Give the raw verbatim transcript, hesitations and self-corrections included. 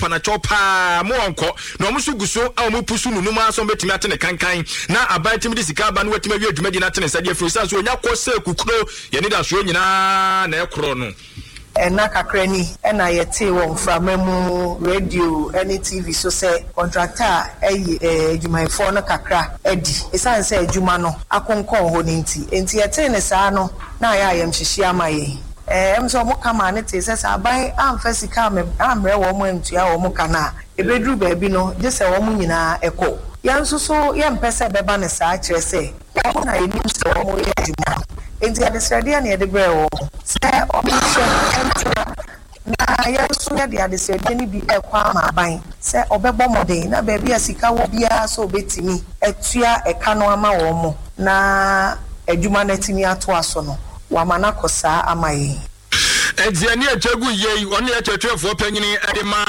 panacho pa mo onko na omo so guso a omo pusu nunu ma so betimi atene kankan na abatim de sika ba no watimi awie adwuma di na atene sade afrisa so onya kose kukuro ye ni da so nyina na ekro no ena kakrani ena yete won framamu radio any T V so say contractor eh adwumayfo no kakra edi esan say adwuma no akonkon ho nti enti yete ne saa no na ya ayam hihia amaye eh em so mo kama ne te say aban amfa sika am amre wo mo antua wo mo kana ebedru ba bi no je say wo mo nyina eko yanso so ye mpese beba ne saa kire say wo na enim so wo mo ye adwuma enti adesrade na ye de brewo say omisho na yanso ya de adesrade ni bi ekwa ma aban say obebo modern na ba bia sika wo bia so betimi etua eka no ama wo mo na adwuma na timi ato aso no wa mana kosa amaye Edziani echegu yei oni echechefo panyini ade ma